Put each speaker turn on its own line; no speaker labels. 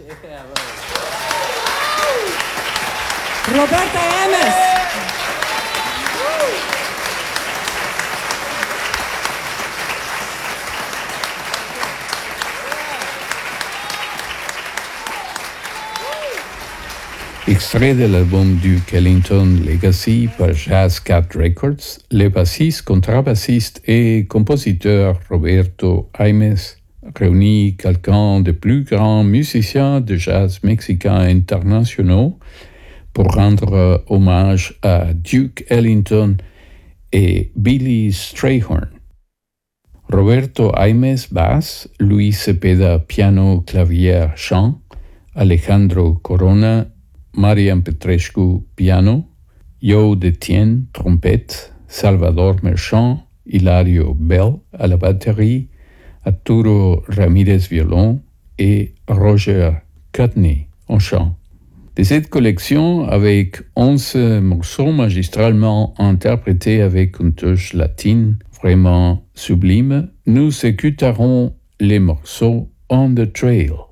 Roberta Ames.
Extrait de l'album Duke Ellington Legacy par Jazz Cat Records, le bassiste, contrabassiste et compositeur Roberto Aimes réunit quelqu'un des plus grands musiciens de jazz mexicains internationaux pour rendre hommage à Duke Ellington et Billy Strayhorn. Roberto Aimes basse, Luis Cepeda piano, clavier, chant, Alejandro Corona, Marian Petrescu piano, Yo Detienne trompette, Salvador Merchant, Hilario Bell à la batterie, Arturo Ramirez violon et Roger Cutney en chant. De cette collection, avec 11 morceaux magistralement interprétés avec une touche latine vraiment sublime, nous écouterons les morceaux On the Trail.